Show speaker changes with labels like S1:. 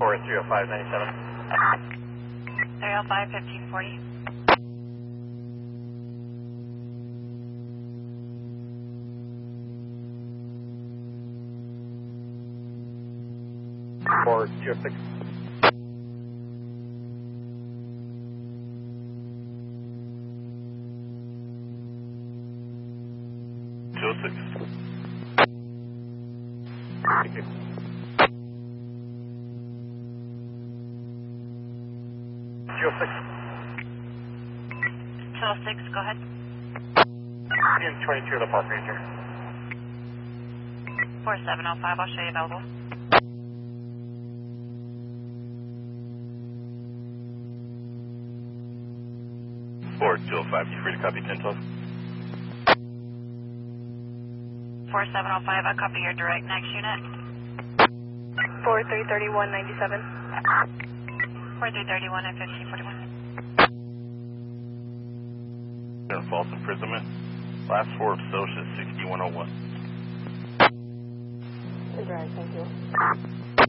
S1: Or 30597.
S2: 305 1540.
S1: Or 206. Thank you. 206.
S2: 206, go ahead.
S1: In 22 of the Park Ranger.
S2: 4705, I'll show you available.
S1: Or 205, you free to copy 1012?
S2: 4705, I copy your direct next unit.
S3: 433197.
S2: 4331 and 1541.
S1: False imprisonment. Last four of social is 6101.
S3: Right, thank you.